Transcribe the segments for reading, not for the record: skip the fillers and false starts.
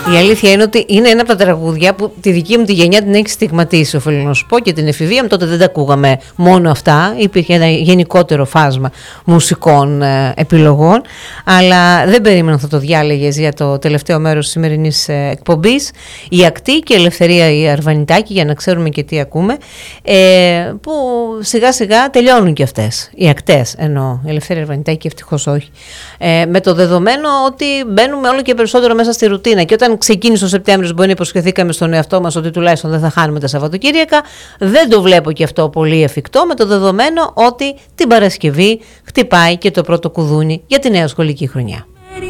Η αλήθεια είναι ότι είναι ένα από τα τραγούδια που τη δική μου τη γενιά την έχει στιγματίσει, οφείλω να σου πω, και την εφηβεία μου. Τότε δεν τα ακούγαμε μόνο αυτά. Υπήρχε ένα γενικότερο φάσμα μουσικών επιλογών. Αλλά δεν περίμενα θα το διάλεγες για το τελευταίο μέρος της σημερινής εκπομπής. Η Ακτή και η Ελευθερία η Αρβανιτάκη, για να ξέρουμε και τι ακούμε. Που σιγά σιγά τελειώνουν και αυτές. Οι Ακτές εννοώ. Η Ελευθερία Αρβανιτάκη ευτυχώς όχι. Με το δεδομένο ότι μπαίνουμε όλο και περισσότερο μέσα στη ρουτίνα. Και όταν ξεκίνησε ο Σεπτέμβριος, μπορεί να υποσχεθήκαμε στον εαυτό μας ότι τουλάχιστον δεν θα χάνουμε τα Σαββατοκύριακα. Δεν το βλέπω και αυτό πολύ εφικτό, με το δεδομένο ότι την Παρασκευή χτυπάει και το πρώτο κουδούνι για τη νέα σχολική χρονιά.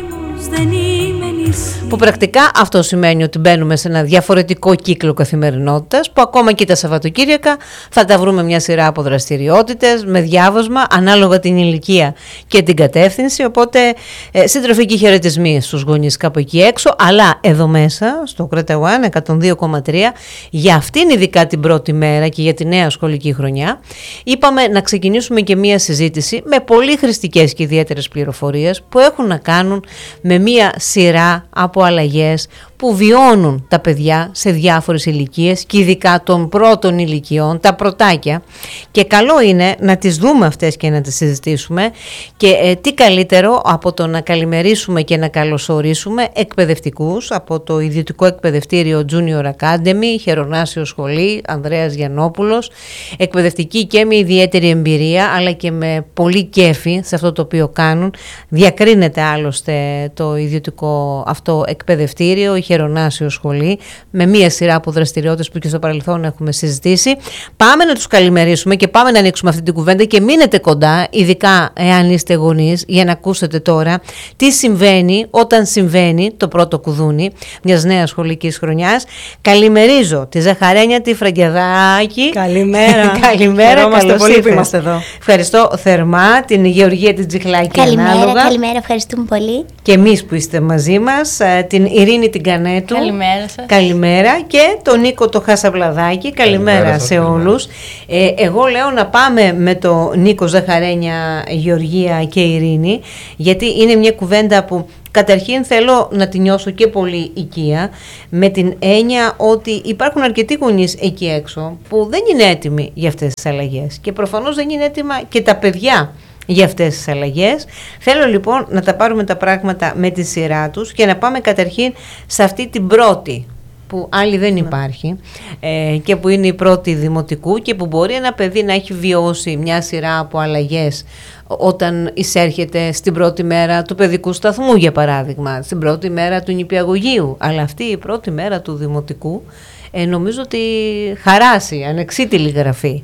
Που πρακτικά αυτό σημαίνει ότι μπαίνουμε σε ένα διαφορετικό κύκλο καθημερινότητας, που ακόμα και τα Σαββατοκύριακα θα τα βρούμε μια σειρά από δραστηριότητες με διάβασμα ανάλογα την ηλικία και την κατεύθυνση. Οπότε συντροφικοί χαιρετισμοί στους γονείς κάπου εκεί έξω, αλλά εδώ μέσα στο Κρέταγουάν 102,3 για αυτήν ειδικά την πρώτη μέρα και για τη νέα σχολική χρονιά είπαμε να ξεκινήσουμε και μια συζήτηση με πολύ χρηστικές και ιδιαίτερες πληροφορίες που έχουν να κάνουν με μια σειρά από αλλαγές που βιώνουν τα παιδιά σε διάφορες ηλικίες και ειδικά των πρώτων ηλικιών, τα πρωτάκια, και καλό είναι να τις δούμε αυτές και να τις συζητήσουμε, και τι καλύτερο από το να καλημερίσουμε και να καλωσορίσουμε εκπαιδευτικούς από το ιδιωτικό εκπαιδευτήριο Junior Academy, Χερονάσιο Σχολή, Ανδρέας Γιαννόπουλος, εκπαιδευτικοί και με ιδιαίτερη εμπειρία αλλά και με πολύ κέφι σε αυτό το οποίο κάνουν. Διακρίνεται άλλωστε το ιδιωτικό αυτό εκπαιδευτήριο, Χερονάσιο Σχολή, με μία σειρά από δραστηριότητες που και στο παρελθόν έχουμε συζητήσει. Πάμε να τους καλημερίσουμε και πάμε να ανοίξουμε αυτή την κουβέντα και μείνετε κοντά, ειδικά εάν είστε γονείς, για να ακούσετε τώρα τι συμβαίνει όταν συμβαίνει το πρώτο κουδούνι μιας νέας σχολικής χρονιάς. Καλημερίζω τη Ζαχαρένια τη Φραγκιαδάκη. Καλημέρα. Καλημέρα, καλώς πολύ που είμαστε εδώ. Ευχαριστώ θερμά την Γεωργία την Τζιχλάκη. Καλημέρα, ευχαριστούμε πολύ. Και εμείς που είστε μαζί μας, την Ειρήνη την Κανέτου. Καλημέρα σας. Καλημέρα, και τον Νίκο το Χασαβλαδάκη. Καλημέρα σε όλους. Εγώ λέω να πάμε με το Νίκο, Ζαχαρένια, Γεωργία και Ειρήνη, γιατί είναι μια κουβέντα που καταρχήν θέλω να τη νιώσω και πολύ οικία, με την έννοια ότι υπάρχουν αρκετοί γονείς εκεί έξω που δεν είναι έτοιμοι για αυτές τις αλλαγές, και προφανώς δεν είναι έτοιμα και τα παιδιά για αυτές τις αλλαγές. Θέλω λοιπόν να τα πάρουμε τα πράγματα με τη σειρά τους και να πάμε καταρχήν σε αυτή την πρώτη, που άλλη δεν υπάρχει, και που είναι η πρώτη δημοτικού, και που μπορεί ένα παιδί να έχει βιώσει μια σειρά από αλλαγές όταν εισέρχεται στην πρώτη μέρα του παιδικού σταθμού, για παράδειγμα, στην πρώτη μέρα του νηπιαγωγείου, αλλά αυτή η πρώτη μέρα του δημοτικού νομίζω ότι χαράσει, ανεξίτηλη γραφή.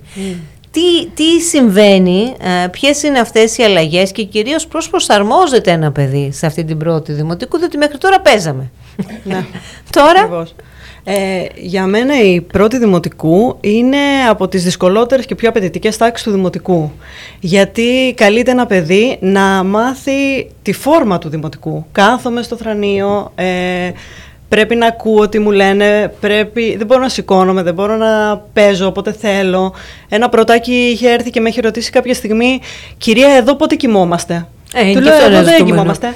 Τι συμβαίνει, ποιες είναι αυτές οι αλλαγές και κυρίως πώς προσαρμόζεται ένα παιδί σε αυτή την πρώτη δημοτικού, διότι μέχρι τώρα παίζαμε. Ναι. Τώρα... Για μένα η πρώτη δημοτικού είναι από τις δυσκολότερες και πιο απαιτητικές τάξεις του δημοτικού. Γιατί καλείται ένα παιδί να μάθει τη φόρμα του δημοτικού. Κάθομαι στο θρανείο, πρέπει να ακούω τι μου λένε, δεν μπορώ να σηκώνομαι, δεν μπορώ να παίζω όποτε θέλω. Ένα πρωτάκι είχε έρθει και με είχε ρωτήσει κάποια στιγμή, «Κυρία, εδώ πότε κοιμόμαστε?» Του λέω, «Εδώ δεν κοιμόμαστε».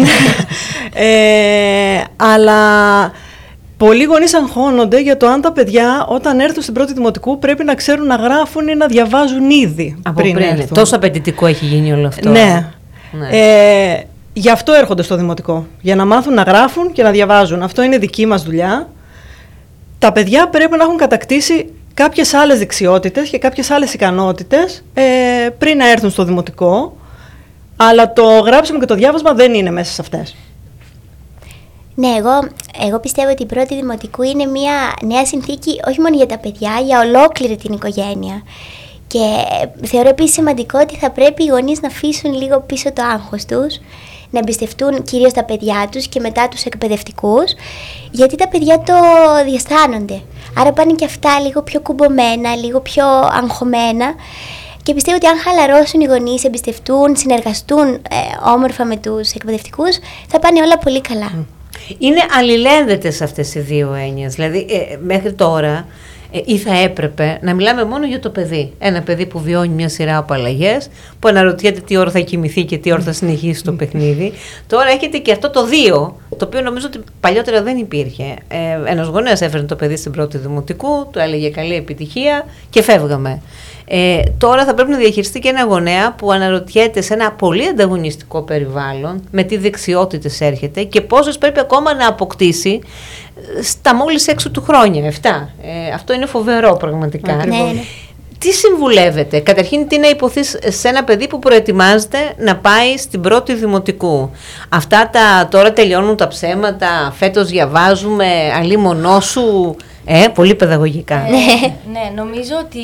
Αλλά πολλοί γονείς αγχώνονται για το αν τα παιδιά όταν έρθουν στην πρώτη δημοτικού πρέπει να ξέρουν να γράφουν ή να διαβάζουν ήδη πριν έρθουν. Τόσο απαιτητικό έχει γίνει όλο αυτό. Ναι. Γι' αυτό έρχονται στο δημοτικό. Για να μάθουν να γράφουν και να διαβάζουν. Αυτό είναι δική μας δουλειά. Τα παιδιά πρέπει να έχουν κατακτήσει κάποιες άλλες δεξιότητες και κάποιες άλλες ικανότητες πριν να έρθουν στο δημοτικό. Αλλά το γράψιμο και το διάβασμα δεν είναι μέσα σε αυτές. Ναι, εγώ πιστεύω ότι η πρώτη δημοτικού είναι μια νέα συνθήκη όχι μόνο για τα παιδιά, για ολόκληρη την οικογένεια. Και θεωρώ επίσης σημαντικό ότι θα πρέπει οι γονείς να αφήσουν λίγο πίσω το άγχος τους, να εμπιστευτούν κυρίως τα παιδιά τους και μετά τους εκπαιδευτικούς, γιατί τα παιδιά το διαισθάνονται. Άρα πάνε και αυτά λίγο πιο κουμπωμένα, λίγο πιο αγχωμένα. Και πιστεύω ότι αν χαλαρώσουν οι γονείς, εμπιστευτούν, συνεργαστούν όμορφα με τους εκπαιδευτικούς, θα πάνε όλα πολύ καλά. Είναι αλληλένδετες αυτές οι δύο έννοιες. Δηλαδή, μέχρι τώρα ή θα έπρεπε να μιλάμε μόνο για το παιδί. Ένα παιδί που βιώνει μια σειρά από αλλαγές, που αναρωτιέται τι ώρα θα κοιμηθεί και τι ώρα θα συνεχίσει το παιχνίδι. Τώρα έχετε και αυτό το 2, το οποίο νομίζω ότι παλιότερα δεν υπήρχε. Ένας γονέας έφερε το παιδί στην πρώτη δημοτικού, του έλεγε καλή επιτυχία και φεύγαμε. Τώρα θα πρέπει να διαχειριστεί και ένα γονέα που αναρωτιέται σε ένα πολύ ανταγωνιστικό περιβάλλον με τι δεξιότητες έρχεται και πόσες πρέπει ακόμα να αποκτήσει στα μόλις 6 του χρόνια, 7. Αυτό είναι φοβερό πραγματικά. Ναι. Τι συμβουλεύετε? Καταρχήν, τι να υποθείς σε ένα παιδί που προετοιμάζεται να πάει στην πρώτη δημοτικού? Αυτά τώρα τελειώνουν τα ψέματα, φέτος διαβάζουμε, αλίμονό σου, πολύ παιδαγωγικά. Ναι, νομίζω ότι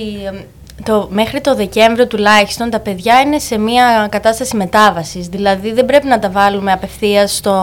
μέχρι το Δεκέμβριο τουλάχιστον τα παιδιά είναι σε μια κατάσταση μετάβασης. Δηλαδή δεν πρέπει να τα βάλουμε απευθείας στο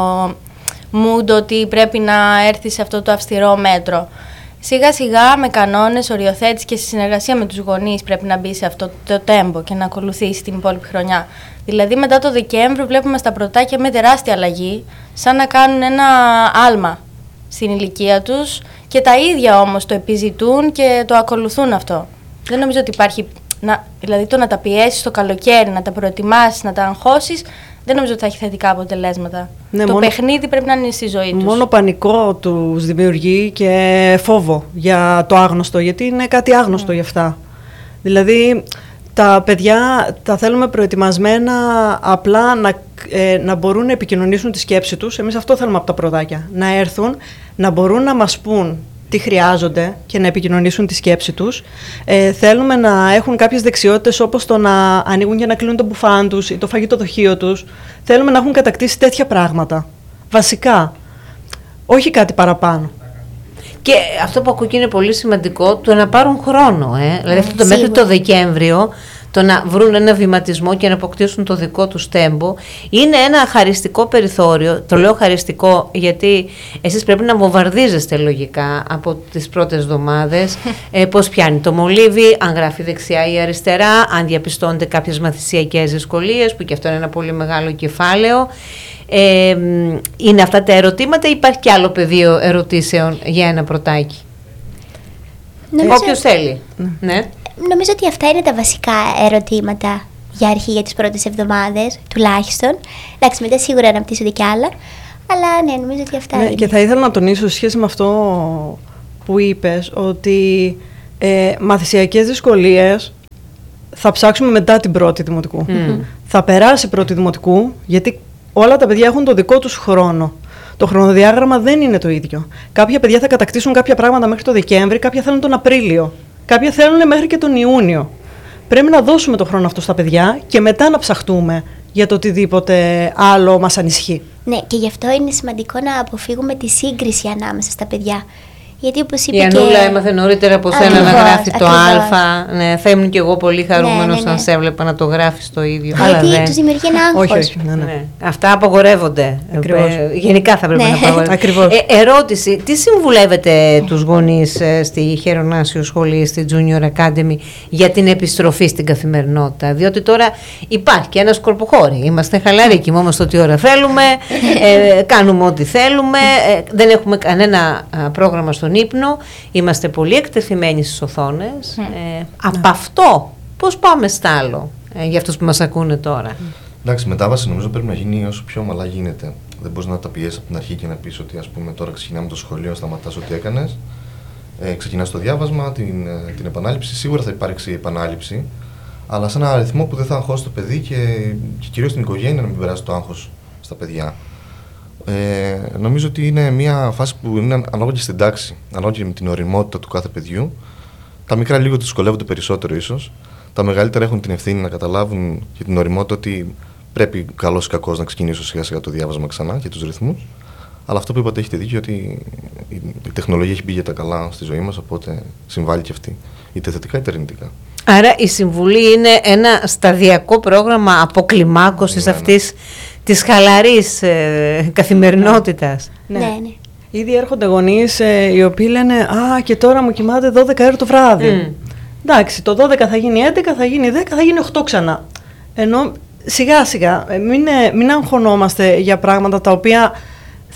mood ότι πρέπει να έρθει σε αυτό το αυστηρό μέτρο. Σιγά σιγά με κανόνες, οριοθέτηση και στη συνεργασία με τους γονείς πρέπει να μπει σε αυτό το τέμπο και να ακολουθήσει την υπόλοιπη χρονιά. Δηλαδή μετά το Δεκέμβριο βλέπουμε στα πρωτάκια με τεράστια αλλαγή, σαν να κάνουν ένα άλμα στην ηλικία τους και τα ίδια όμως το επιζητούν και το ακολουθούν αυτό. Δεν νομίζω ότι υπάρχει, δηλαδή το να τα πιέσεις το καλοκαίρι, να τα προετοιμάσεις, να τα αγχώσεις, δεν νομίζω ότι θα έχει θετικά αποτελέσματα. Ναι, το παιχνίδι πρέπει να είναι στη ζωή τους. Μόνο πανικό τους δημιουργεί και φόβο για το άγνωστο, γιατί είναι κάτι άγνωστο για αυτά. Δηλαδή τα παιδιά τα θέλουμε προετοιμασμένα απλά να μπορούν να επικοινωνήσουν τη σκέψη τους. Εμείς αυτό θέλουμε από τα πρωτάκια. Να έρθουν, να μπορούν να μας πούν τι χρειάζονται και να επικοινωνήσουν τη σκέψη τους. Θέλουμε να έχουν κάποιες δεξιότητες όπως το να ανοίγουν και να κλείνουν το μπουφάν τους ή το φαγητοδοχείο τους. Θέλουμε να έχουν κατακτήσει τέτοια πράγματα. Βασικά. Όχι κάτι παραπάνω. Και αυτό που ακούω και είναι πολύ σημαντικό, το να πάρουν χρόνο. Δηλαδή αυτό μέχρι το Δεκέμβριο, το να βρουν ένα βηματισμό και να αποκτήσουν το δικό τους τέμπο, είναι ένα χαριστικό περιθώριο. Το λέω χαριστικό γιατί εσείς πρέπει να βομβαρδίζεστε λογικά από τις πρώτες εβδομάδες πώς πιάνει το μολύβι, αν γράφει δεξιά ή αριστερά, αν διαπιστώνετε κάποιες μαθησιακές δυσκολίες, που και αυτό είναι ένα πολύ μεγάλο κεφάλαιο. Είναι αυτά τα ερωτήματα ή υπάρχει και άλλο πεδίο ερωτήσεων για ένα πρωτάκι? Όποιος θέλει. Ναι. Νομίζω ότι αυτά είναι τα βασικά ερωτήματα για αρχή για τις πρώτες εβδομάδες, τουλάχιστον. Εντάξει, μετά σίγουρα αναπτύσσονται κι άλλα, αλλά ναι, νομίζω ότι αυτά είναι. Και θα ήθελα να τονίσω σε σχέση με αυτό που είπες, ότι μαθησιακές δυσκολίες θα ψάξουμε μετά την πρώτη δημοτικού. Θα περάσει η πρώτη δημοτικού, γιατί όλα τα παιδιά έχουν το δικό τους χρόνο. Το χρονοδιάγραμμα δεν είναι το ίδιο. Κάποια παιδιά θα κατακτήσουν κάποια πράγματα μέχρι το Δεκέμβρη, κάποια θέλουν τον Απρίλιο. Κάποια θέλουν μέχρι και τον Ιούνιο. Πρέπει να δώσουμε το χρόνο αυτό στα παιδιά και μετά να ψαχτούμε για το οτιδήποτε άλλο μας ανισχύει. Ναι, και γι' αυτό είναι σημαντικό να αποφύγουμε τη σύγκριση ανάμεσα στα παιδιά. Γιατί όπως είπε η Ανούλα έμαθε νωρίτερα από σένα να γράφει το Α. Ναι, θα ήμουν και εγώ πολύ χαρούμενος αν σε έβλεπα να το γράφεις το ίδιο. Γιατί τους δημιουργεί ένα άγχος. Όχι. Ναι. Αυτά απαγορεύονται. Γενικά θα πρέπει να απαγορεύονται. Ακριβώς. Ερώτηση, τι συμβουλεύετε τους γονείς στη Χερονάσιο Σχολή, στη Junior Academy, για την επιστροφή στην καθημερινότητα? Διότι τώρα υπάρχει και ένα σκορποχώρι. Είμαστε χαλαροί, κοιμόμαστε ό,τι ώρα θέλουμε, κάνουμε ό,τι θέλουμε, δεν έχουμε κανένα πρόγραμμα στον ύπνο, είμαστε πολύ εκτεθειμένοι στις οθόνες. Από αυτό πώς πάμε στ' άλλο, για αυτούς που μας ακούνε τώρα? Εντάξει, η μετάβαση νομίζω πρέπει να γίνει όσο πιο ομαλά γίνεται. Δεν μπορείς να τα πιέσεις από την αρχή και να πεις ότι, ας πούμε, τώρα ξεκινάμε το σχολείο, σταματάς ό,τι έκανες. Ξεκινάς το διάβασμα, την επανάληψη. Σίγουρα θα υπάρξει επανάληψη, αλλά σε ένα αριθμό που δεν θα αγχώσει το παιδί και κυρίως την οικογένεια να μην περάσει το άγχος στα παιδιά. Νομίζω ότι είναι μια φάση που είναι ανάλογη στην τάξη, ανάλογη με την ωριμότητα του κάθε παιδιού. Τα μικρά λίγο δυσκολεύονται περισσότερο ίσως. Τα μεγαλύτερα έχουν την ευθύνη να καταλάβουν και την ωριμότητα ότι πρέπει καλώς ή κακώς να ξεκινήσω σιγά σιγά το διάβασμα ξανά και τους ρυθμούς. Αλλά αυτό που είπατε έχετε δίκιο, ότι η τεχνολογία έχει μπει για τα καλά στη ζωή μας, οπότε συμβάλλει και αυτή, είτε θετικά είτε αρνητικά. Άρα η συμβουλή είναι ένα σταδιακό πρόγραμμα αποκλιμάκωσης αυτής της χαλαρής καθημερινότητας. Ναι. Ήδη έρχονται γονείς οι οποίοι λένε «Α, και τώρα μου κοιμάται 12 ώρα το βράδυ». Εντάξει, το 12 θα γίνει 11, θα γίνει 10, θα γίνει 8 ξανά. Ενώ σιγά σιγά μην αγχωνόμαστε για πράγματα τα οποία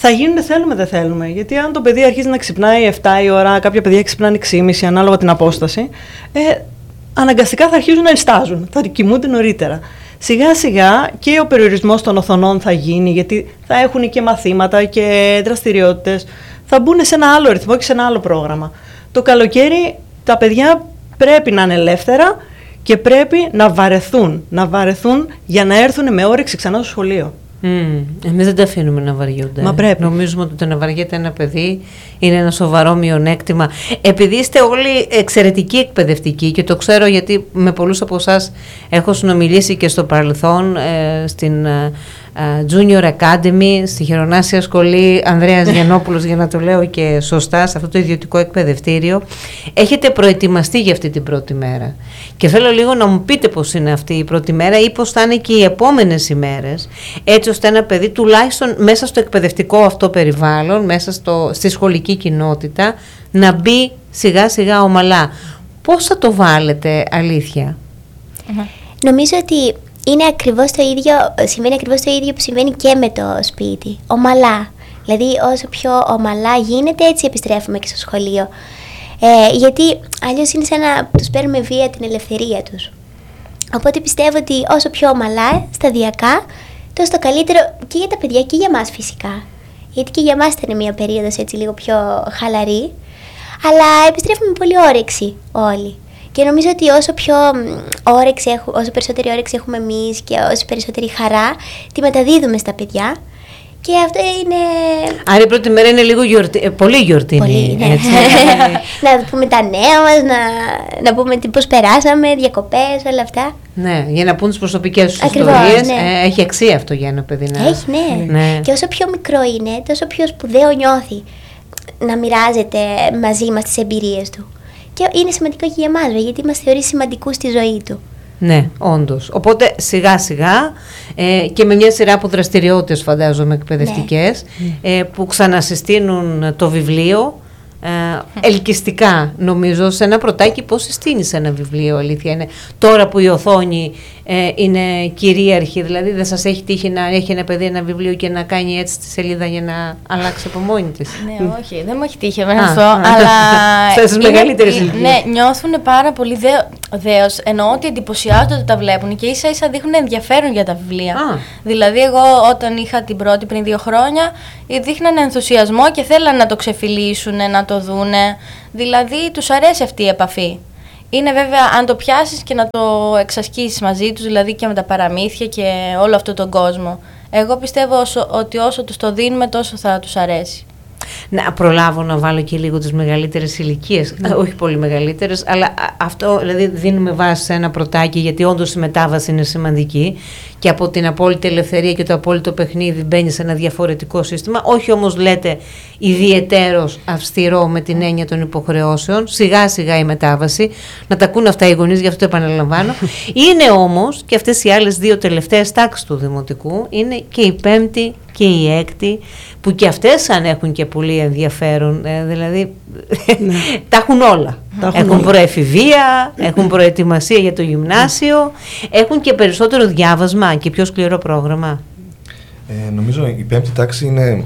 θα γίνουν θέλουμε δεν θέλουμε. Γιατί αν το παιδί αρχίζει να ξυπνάει 7 η ώρα, κάποια παιδιά ξυπνάνε 6.30 ανάλογα την απόσταση, αναγκαστικά θα αρχίζουν να ενστάζουν, θα κοιμούνται νωρίτερα. Σιγά σιγά και ο περιορισμός των οθονών θα γίνει, γιατί θα έχουν και μαθήματα και δραστηριότητες, θα μπουν σε ένα άλλο ρυθμό και σε ένα άλλο πρόγραμμα. Το καλοκαίρι τα παιδιά πρέπει να είναι ελεύθερα και πρέπει να βαρεθούν για να έρθουν με όρεξη ξανά στο σχολείο. Εμείς δεν τα αφήνουμε να βαριούνται. Μα πρέπει. Νομίζουμε ότι το να βαριέται ένα παιδί είναι ένα σοβαρό μειονέκτημα. Επειδή είστε όλοι εξαιρετικοί εκπαιδευτικοί, και το ξέρω γιατί με πολλούς από εσάς έχω συνομιλήσει και στο παρελθόν στην Junior Academy, στη Χερονάσια Σχολή Ανδρέας Γιαννόπουλος, για να το λέω και σωστά, σε αυτό το ιδιωτικό εκπαιδευτήριο, έχετε προετοιμαστεί για αυτή την πρώτη μέρα. Και θέλω λίγο να μου πείτε πώς είναι αυτή η πρώτη μέρα ή πώς θα είναι και οι επόμενες ημέρες, έτσι ώστε ένα παιδί τουλάχιστον μέσα στο εκπαιδευτικό αυτό περιβάλλον, μέσα στη σχολική κοινότητα, να μπει σιγά σιγά ομαλά. Πώς θα το βάλετε, αλήθεια? Νομίζω ότι είναι ακριβώς το ίδιο, συμβαίνει ακριβώς το ίδιο που συμβαίνει και με το σπίτι. Ομαλά. Δηλαδή όσο πιο ομαλά γίνεται, έτσι επιστρέφουμε και στο σχολείο. Γιατί αλλιώς είναι σαν να τους παίρνουμε βία την ελευθερία τους. Οπότε πιστεύω ότι όσο πιο ομαλά, σταδιακά, τόσο το καλύτερο και για τα παιδιά και για μας φυσικά. Γιατί και για μας ήταν μια περίοδος έτσι λίγο πιο χαλαρή. Αλλά επιστρέφουμε με πολύ όρεξη όλοι. Και νομίζω ότι όσο περισσότερη όρεξη έχουμε εμείς και όσο περισσότερη χαρά, τη μεταδίδουμε στα παιδιά. Και αυτό είναι... Άρα η πρώτη μέρα είναι λίγο πολύ γιορτινή. Πολύ, ναι. Έτσι. Να πούμε τα νέα μας, να πούμε πώς περάσαμε, διακοπές, όλα αυτά. Ναι, για να πούν τις προσωπικές τους ιστορίες. Ναι. Έχει αξία αυτό για ένα παιδί. Έχει, ναι. Και όσο πιο μικρό είναι, τόσο πιο σπουδαίο νιώθει να μοιράζεται μαζί μας τις εμπειρίες του. Και είναι σημαντικό και για εμάς, γιατί μας θεωρεί σημαντικούς στη ζωή του. Ναι, όντως. Οπότε σιγά σιγά και με μια σειρά από δραστηριότητες, φαντάζομαι, εκπαιδευτικές, που ξανασυστήνουν το βιβλίο. Ελκυστικά, νομίζω, σε ένα πρωτάκι. Πώς συστήνεις ένα βιβλίο, αλήθεια είναι, τώρα που η οθόνη είναι κυρίαρχη? Δηλαδή δεν σας έχει τύχει να έχει ένα παιδί ένα βιβλίο και να κάνει έτσι τη σελίδα για να αλλάξει από μόνη της? Ναι, όχι, δεν μου έχει τύχει εμένα αυτό, αλλά στις μεγαλύτερες ηλικίες. Ναι, νιώθουν πάρα πολύ δέος, εννοώ ότι εντυπωσιάζονται ότι τα βλέπουν και ίσα ίσα δείχνουν ενδιαφέρον για τα βιβλία. Δηλαδή εγώ όταν είχα την πρώτη πριν 2 χρόνια, δείχναν ενθουσιασμό και θέλαν να το ξεφυλίσουν, να το δούνε, δηλαδή τους αρέσει αυτή η επαφή. Είναι βέβαια αν το πιάσεις και να το εξασκήσεις μαζί τους, δηλαδή και με τα παραμύθια και όλο αυτόν τον κόσμο. Εγώ πιστεύω ότι όσο τους το δίνουμε τόσο θα τους αρέσει. Να προλάβω να βάλω και λίγο τις μεγαλύτερες ηλικίες, όχι πολύ μεγαλύτερες, αλλά αυτό δηλαδή δίνουμε βάση σε ένα πρωτάκι, γιατί όντως η μετάβαση είναι σημαντική και από την απόλυτη ελευθερία και το απόλυτο παιχνίδι μπαίνει σε ένα διαφορετικό σύστημα, όχι όμως λέτε ιδιαιτέρως αυστηρό με την έννοια των υποχρεώσεων, σιγά σιγά η μετάβαση, να τα ακούν αυτά οι γονείς, γι' αυτό το επαναλαμβάνω. Είναι όμως και αυτές οι άλλες 2 τελευταίες τάξεις του δημοτικού, είναι και η 5η και η 6η, που και αυτές αν έχουν και πολύ ενδιαφέρον, δηλαδή τα έχουν όλα. Έχουν προεφηβεία, έχουν προετοιμασία για το γυμνάσιο, έχουν και περισσότερο διάβασμα και πιο σκληρό πρόγραμμα. Νομίζω η 5η τάξη είναι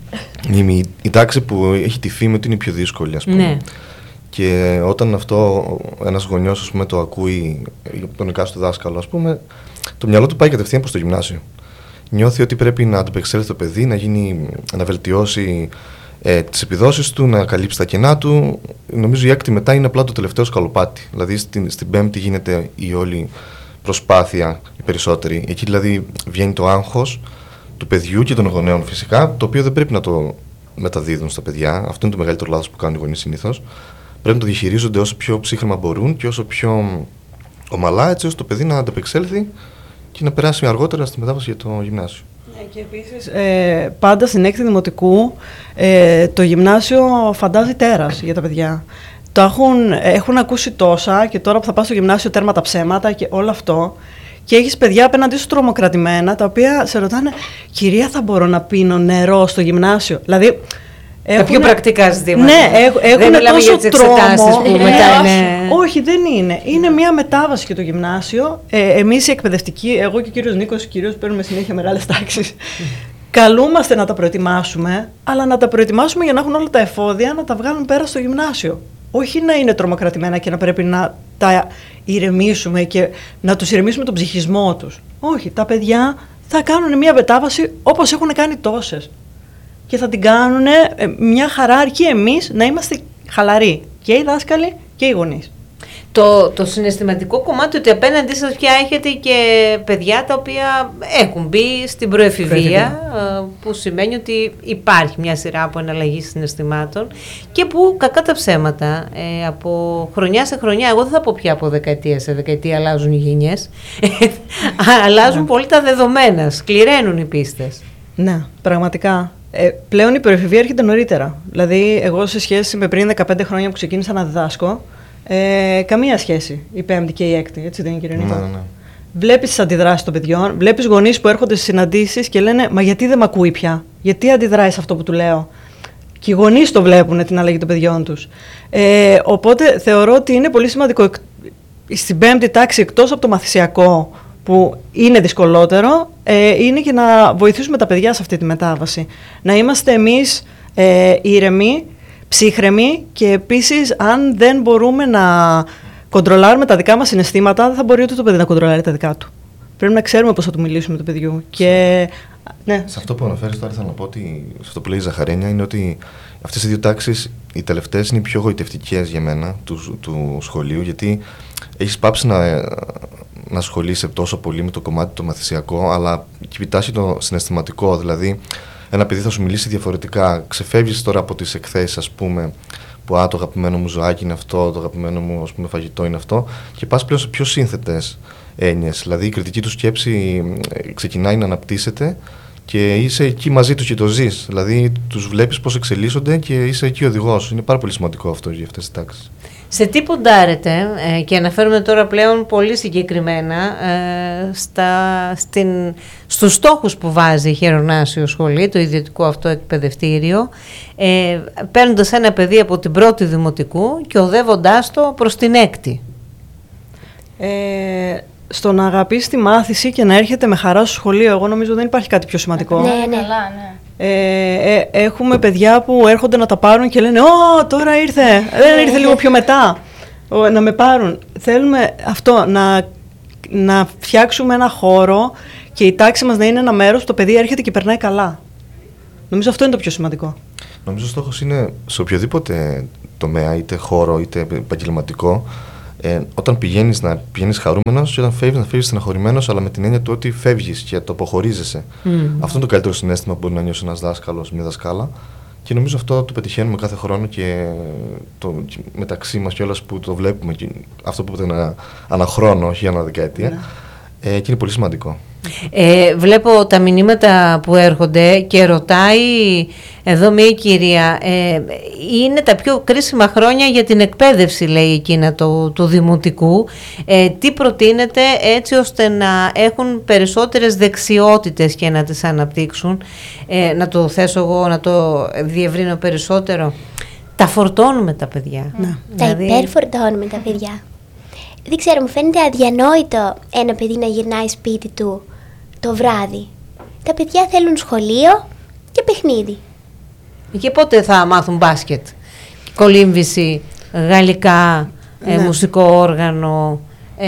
η τάξη που έχει τη φήμη ότι είναι η πιο δύσκολη, ας πούμε. Ναι. Και όταν αυτό ένας γονιός, ας πούμε, το ακούει τον εκάστοτε δάσκαλο, ας πούμε, το μυαλό του πάει κατευθείαν προς το γυμνάσιο. Νιώθει ότι πρέπει να ανταπεξέλθει το παιδί, να βελτιώσει τις επιδόσεις του, να καλύψει τα κενά του. Νομίζω η 6η μετά είναι απλά το τελευταίο σκαλοπάτι. Δηλαδή στην 5η γίνεται η όλη προσπάθεια, η περισσότερη. Εκεί δηλαδή βγαίνει το άγχος του παιδιού και των γονέων φυσικά, το οποίο δεν πρέπει να το μεταδίδουν στα παιδιά. Αυτό είναι το μεγαλύτερο λάθος που κάνουν οι γονείς συνήθως. Πρέπει να το διαχειρίζονται όσο πιο ψύχρεμα μπορούν και όσο πιο ομαλά, έτσι ώστε το παιδί να ανταπεξέλθει και να περάσει αργότερα στη μετάβαση για το γυμνάσιο. Και επίσης, πάντα στην 6η δημοτικού, το γυμνάσιο φαντάζει τέρας για τα παιδιά. Έχουν ακούσει τόσα και τώρα που θα πας στο γυμνάσιο τέρμα τα ψέματα και όλο αυτό. Και έχεις παιδιά απέναντί σου τρομοκρατημένα, τα οποία σε ρωτάνε, κυρία, θα μπορώ να πίνω νερό στο γυμνάσιο? Δηλαδή, τα πιο πρακτικά ζητήματα. Ναι, έχουν τόσο τρόμο. Που μετά είναι... Όχι, δεν είναι. Είναι μια μετάβαση για το γυμνάσιο. Εμείς οι εκπαιδευτικοί, εγώ και ο κύριος Νίκος κυρίως παίρνουμε συνέχεια μεγάλες τάξεις. καλούμαστε να τα προετοιμάσουμε, αλλά να τα προετοιμάσουμε για να έχουν όλα τα εφόδια να τα βγάλουν πέρα στο γυμνάσιο. Όχι να είναι τρομοκρατημένα και να πρέπει να τα ηρεμήσουμε και να τους ηρεμήσουμε τον ψυχισμό τους. Όχι, τα παιδιά θα κάνουν μια μετάβαση όπως έχουν κάνει τόσες. Και θα την κάνουν μια χαρά, αρκεί εμείς να είμαστε χαλαροί. Και οι δάσκαλοι και οι γονείς. Το συναισθηματικό κομμάτι, ότι απέναντί σας πια έχετε και παιδιά τα οποία έχουν μπει στην προεφηβεία, που σημαίνει ότι υπάρχει μια σειρά από εναλλαγή συναισθημάτων και που, κακά τα ψέματα, από χρονιά σε χρονιά, εγώ δεν θα πω πια από δεκαετία σε δεκαετία αλλάζουν οι γενιές, αλλάζουν πολύ τα δεδομένα, σκληραίνουν οι πίστες. Ναι, πραγματικά. Πλέον η προεφηβεία έρχεται νωρίτερα. Δηλαδή, εγώ σε σχέση με πριν 15 χρόνια που ξεκίνησα να διδάσκω, καμία σχέση η πέμπτη και η έκτη, έτσι δεν είναι, κύριε Νίκο? Ναι. Βλέπεις τις αντιδράσεις των παιδιών, βλέπεις γονείς που έρχονται στις συναντήσεις και λένε «Μα γιατί δεν μ' ακούει πια, γιατί αντιδράει σε αυτό που του λέω?» Και οι γονείς το βλέπουν την αλλαγή των παιδιών τους. Οπότε θεωρώ ότι είναι πολύ σημαντικό στην πέμπτη τάξη, εκτός από το μαθησιακό που είναι δυσκολότερο, είναι και να βοηθήσουμε τα παιδιά σε αυτή τη μετάβαση. Να είμαστε εμείς ήρεμοι, ψύχρεμοι, και επίσης αν δεν μπορούμε να κοντρολάρουμε τα δικά μας συναισθήματα, δεν θα μπορεί ούτε το παιδί να κοντρολάρει τα δικά του. Πρέπει να ξέρουμε πώς θα του μιλήσουμε του παιδιού. Και ναι. Σε αυτό που αναφέρεις τώρα, θέλω να πω ότι σε αυτό που λέει η Ζαχαρένια είναι ότι αυτές οι δύο τάξεις, οι τελευταίες, είναι οι πιο γοητευτικές για μένα του σχολείου, γιατί έχεις πάψει να ασχολείσαι τόσο πολύ με το κομμάτι το μαθησιακό, αλλά κοιτάς το συναισθηματικό. Δηλαδή, ένα παιδί θα σου μιλήσει διαφορετικά. Ξεφεύγεις τώρα από τις εκθέσεις, ας πούμε, που το αγαπημένο μου ζωάκι είναι αυτό, το αγαπημένο μου, ας πούμε, φαγητό είναι αυτό, και πας πλέον σε πιο σύνθετες έννοιες. Δηλαδή, η κριτική του σκέψη ξεκινάει να αναπτύσσεται και είσαι εκεί μαζί τους και το ζεις. Δηλαδή, τους βλέπεις πώς εξελίσσονται και είσαι εκεί οδηγός. Είναι πάρα πολύ σημαντικό αυτό για αυτές τις τάξεις. Σε τι ποντάρετε, και αναφέρουμε τώρα πλέον πολύ συγκεκριμένα στους στόχους που βάζει η Χερονάσιο Σχολή, το ιδιωτικό αυτό εκπαιδευτήριο, παίρνοντας ένα παιδί από την πρώτη δημοτικού και οδεύοντάς το προς την έκτη? Στο να αγαπήσει τη μάθηση και να έρχεται με χαρά στο σχολείο, εγώ νομίζω δεν υπάρχει κάτι πιο σημαντικό. Ναι. Έχουμε παιδιά που έρχονται να τα πάρουν και λένε «Ω, τώρα ήρθε, δεν ήρθε λίγο πιο μετά να με πάρουν». Θέλουμε αυτό, να φτιάξουμε ένα χώρο και η τάξη μας να είναι ένα μέρος που το παιδί έρχεται και περνάει καλά. Νομίζω αυτό είναι το πιο σημαντικό. Νομίζω ο στόχος είναι σε οποιοδήποτε τομέα, είτε χώρο είτε επαγγελματικό, όταν πηγαίνεις να πηγαίνεις χαρούμενος και όταν φεύγεις να φεύγεις στεναχωρημένος, αλλά με την έννοια του ότι φεύγεις και το αποχωρίζεσαι. Αυτό είναι το καλύτερο συναίσθημα που μπορεί να νιώσει ένας δάσκαλος, μια δασκάλα. Και νομίζω αυτό το πετυχαίνουμε κάθε χρόνο και μεταξύ μας κιόλας που το βλέπουμε. Και αυτό που είπατε ανά χρόνο, όχι ανά δεκαετία. Και είναι πολύ σημαντικό. Βλέπω τα μηνύματα που έρχονται και ρωτάει εδώ μια κυρία, είναι τα πιο κρίσιμα χρόνια για την εκπαίδευση, λέει εκείνα του δημοτικού. Τι προτείνετε έτσι ώστε να έχουν περισσότερες δεξιότητες και να τις αναπτύξουν? Να το θέσω εγώ, να το διευρύνω περισσότερο. Τα φορτώνουμε τα παιδιά. Τα υπερφορτώνουμε τα παιδιά. Δεν ξέρω, μου φαίνεται αδιανόητο ένα παιδί να γυρνάει σπίτι του το βράδυ. Τα παιδιά θέλουν σχολείο και παιχνίδι. Και πότε θα μάθουν μπάσκετ, κολύμβηση, γαλλικά, μουσικό όργανο,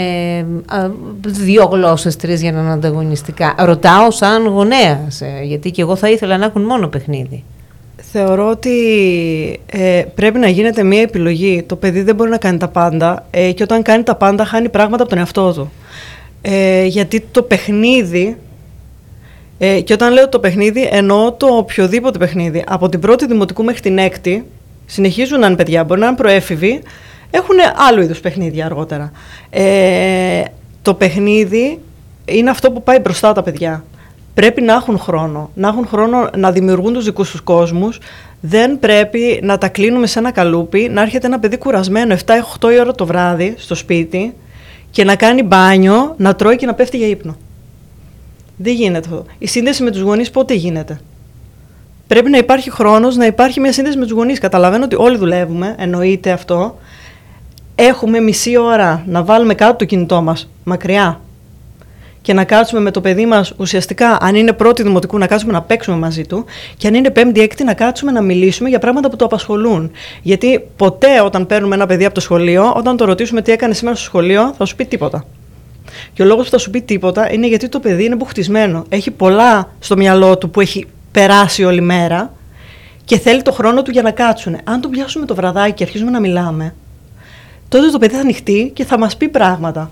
2 γλώσσες, 3 για να είναι ανταγωνιστικά? Ρωτάω σαν γονέας, γιατί και εγώ θα ήθελα να έχουν μόνο παιχνίδι. Θεωρώ ότι πρέπει να γίνεται μια επιλογή. Το παιδί δεν μπορεί να κάνει τα πάντα, και όταν κάνει τα πάντα χάνει πράγματα από τον εαυτό του. Γιατί το παιχνίδι, και όταν λέω το παιχνίδι εννοώ το οποιοδήποτε παιχνίδι, από την πρώτη δημοτικού μέχρι την έκτη συνεχίζουν να είναι παιδιά, μπορεί να είναι προέφηβοι, έχουν άλλου είδους παιχνίδια αργότερα. Το παιχνίδι είναι αυτό που πάει μπροστά τα παιδιά. Πρέπει να έχουν χρόνο να δημιουργούν τους δικούς τους κόσμους. Δεν πρέπει να τα κλείνουμε σε ένα καλούπι, να έρχεται ένα παιδί κουρασμένο 7-8 η ώρα το βράδυ στο σπίτι και να κάνει μπάνιο, να τρώει και να πέφτει για ύπνο. Δεν γίνεται αυτό. Η σύνδεση με τους γονείς πότε γίνεται? Πρέπει να υπάρχει χρόνος, να υπάρχει μια σύνδεση με τους γονείς. Καταλαβαίνω ότι όλοι δουλεύουμε, εννοείται αυτό. Έχουμε μισή ώρα να βάλουμε κάτω το κινητό μας, μακριά. και να κάτσουμε με το παιδί μας ουσιαστικά, αν είναι πρώτη δημοτικού, να κάτσουμε να παίξουμε μαζί του, και αν είναι πέμπτη, έκτη, να κάτσουμε να μιλήσουμε για πράγματα που το απασχολούν. Γιατί ποτέ όταν παίρνουμε ένα παιδί από το σχολείο, όταν το ρωτήσουμε τι έκανε σήμερα στο σχολείο, θα σου πει τίποτα. Και ο λόγος που θα σου πει τίποτα είναι γιατί το παιδί είναι μπουχτισμένο. Έχει πολλά στο μυαλό του που έχει περάσει όλη μέρα και θέλει το χρόνο του για να κάτσουν. Αν τον πιάσουμε το βραδάκι και αρχίζουμε να μιλάμε, τότε το παιδί θα ανοιχτεί και θα μας πει πράγματα.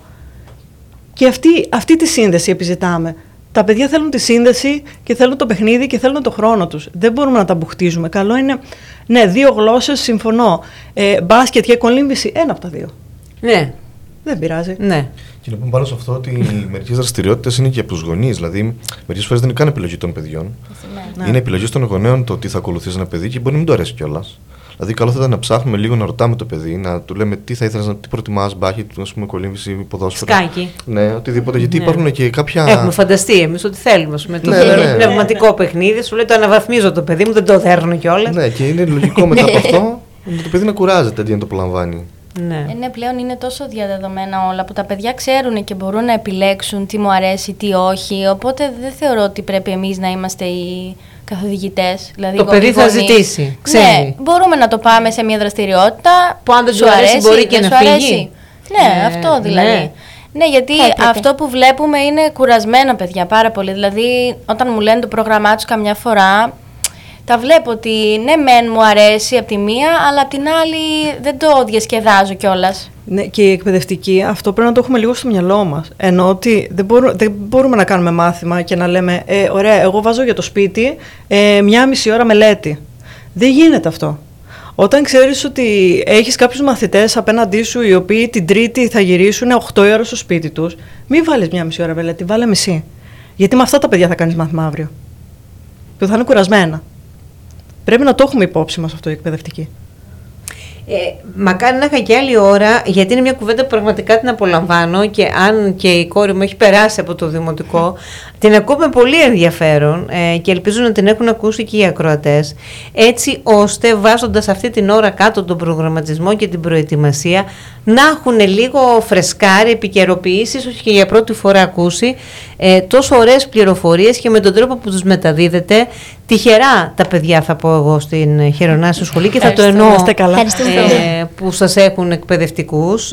Και αυτή τη σύνδεση επιζητάμε. Τα παιδιά θέλουν τη σύνδεση και θέλουν το παιχνίδι και θέλουν το χρόνο τους. Δεν μπορούμε να τα μπουχτίζουμε. Καλό είναι, ναι, 2 γλώσσες, συμφωνώ. Μπάσκετ και κολύμβηση, ένα από τα 2. Ναι. Δεν πειράζει. Ναι. Και να πούμε πάνω σε αυτό ότι μερικές δραστηριότητες είναι και από τους γονείς. Δηλαδή, μερικές φορές δεν είναι καν επιλογή των παιδιών. Ναι. Είναι επιλογή των γονέων το τι θα ακολουθήσει ένα παιδί και μπορεί να μην του αρέσει κιόλας. Δηλαδή, καλό θα ήταν να ψάχνουμε λίγο να ρωτάμε το παιδί, να του λέμε τι θα ήθελες, τι προτιμάς, μπάσκετ, ας πούμε, κολύμβηση, ποδόσφαιρο. Σκάκι. Ναι, οτιδήποτε. Γιατί Ναι. υπάρχουν και κάποια. Έχουμε φανταστεί εμείς ότι θέλουμε. Το πνευματικό παιχνίδι, σου λέει το αναβαθμίζω το παιδί μου, δεν το δέρνω κιόλας. Ναι, και είναι λογικό μετά από αυτό το παιδί να κουράζεται αντί να το απολαμβάνει. Ναι. Πλέον είναι τόσο διαδεδομένα όλα που τα παιδιά ξέρουν και μπορούν να επιλέξουν τι μου αρέσει, τι όχι. Οπότε δεν θεωρώ ότι πρέπει εμείς να είμαστε οι καθοδηγητές. Δηλαδή το παιδί θα ζητήσει, ξέρει. Ναι, μπορούμε να το πάμε σε μια δραστηριότητα που αν δεν του αρέσει μπορεί και να φύγει. Ναι, αυτό δηλαδή. Ναι. Ναι, γιατί αυτό που βλέπουμε είναι κουρασμένα παιδιά πάρα πολύ. Δηλαδή, όταν μου λένε το πρόγραμμά τους καμιά φορά, τα βλέπω ότι ναι, μεν μου αρέσει από τη μία, αλλά από την άλλη δεν το διασκεδάζω κιόλας. Ναι, και οι εκπαιδευτικοί, αυτό πρέπει να το έχουμε λίγο στο μυαλό μας. Ενώ ότι δεν μπορούμε να κάνουμε μάθημα και να λέμε ωραία, εγώ βάζω για το σπίτι 1,5 ώρα μελέτη. Δεν γίνεται αυτό. Όταν ξέρεις ότι έχεις κάποιους μαθητές απέναντί σου οι οποίοι την Τρίτη θα γυρίσουν 8 ώρα στο σπίτι τους, μην βάλεις 1,5 ώρα μελέτη, βάλε μισή. Γιατί με αυτά τα παιδιά θα κάνεις μάθημα αύριο. Που θα είναι κουρασμένα. Πρέπει να το έχουμε υπόψη μας αυτό οι εκπαιδευτικοί. Μακάρι να είχα και άλλη ώρα, γιατί είναι μια κουβέντα που πραγματικά την απολαμβάνω και αν και η κόρη μου έχει περάσει από το δημοτικό, την ακούμε πολύ ενδιαφέρον και ελπίζω να την έχουν ακούσει και οι ακροατές, έτσι ώστε βάζοντας αυτή την ώρα κάτω τον προγραμματισμό και την προετοιμασία να έχουν λίγο φρεσκάρει, επικαιροποιήσεις, όχι και για πρώτη φορά ακούσει τόσο ωραίες πληροφορίες και με τον τρόπο που τους μεταδίδεται. Τυχερά τα παιδιά, θα πω εγώ, στην Χερονάσιο Σχολή και θα το εννοώ που σας έχουν εκπαιδευτικούς.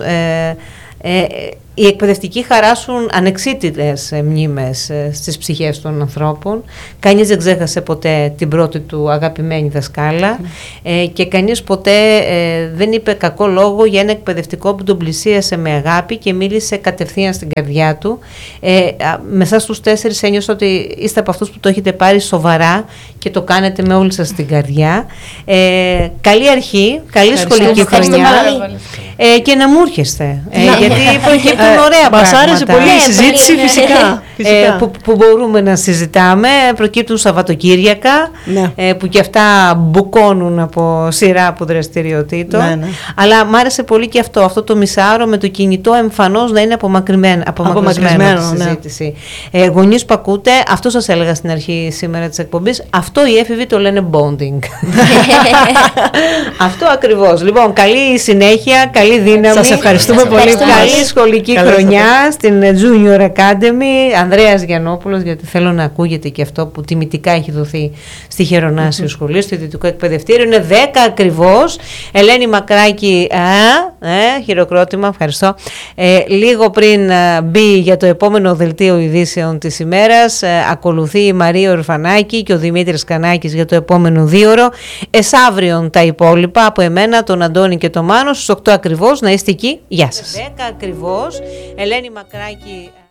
Οι εκπαιδευτικοί χαράσουν ανεξίτητες μνήμες στις ψυχές των ανθρώπων. Κανείς δεν ξέχασε ποτέ την πρώτη του αγαπημένη δασκάλα και κανείς ποτέ δεν είπε κακό λόγο για ένα εκπαιδευτικό που τον πλησίασε με αγάπη και μίλησε κατευθείαν στην καρδιά του. Με εσάς τους 4 ένιωσα ότι είστε από αυτούς που το έχετε πάρει σοβαρά και το κάνετε με όλη σας την καρδιά. Καλή αρχή, καλή σχολική χρονιά και να μου έρχεστε, γιατί προκύπτουν ωραία Μας πράγματα. άρεσε πολύ η συζήτηση, φυσικά. Που μπορούμε να συζητάμε. Προκύπτουν Σαββατοκύριακα, που και αυτά μπουκώνουν από σειρά από δραστηριοτήτων. Ναι. Αλλά μ' άρεσε πολύ και αυτό το μισάωρο με το κινητό εμφανώς να είναι απομακρυσμένο από τη συζήτηση. Γονείς που ακούτε, αυτό σας έλεγα στην αρχή σήμερα της εκπομπής, αυτό οι έφηβοι το λένε bonding. Αυτό ακριβώς. Λοιπόν, καλή συνέχεια, καλή δύναμη. Σας ευχαριστούμε πολύ. Καλή σχολική χρονιά στην Junior Academy. Ανδρέας Γιαννόπουλος, γιατί θέλω να ακούγεται και αυτό που τιμητικά έχει δοθεί στη Χερονάσιο Σχολείο, στο Ιδιωτικό Εκπαιδευτήριο. Είναι 10 ακριβώς. Ελένη Μακράκη, χειροκρότημα, ευχαριστώ. Λίγο πριν μπει για το επόμενο δελτίο ειδήσεων της ημέρας, ακολουθεί η Μαρία Ορφανάκη και ο Δημήτρης Κανάκης για το επόμενο 2ωρο. Εσαύριον τα υπόλοιπα από εμένα, τον Αντώνη και τον Μάνο, στις 8 ακριβώς. Να είστε εκεί. Γεια σας. 10 ακριβώς. Ελένη Μακράκη.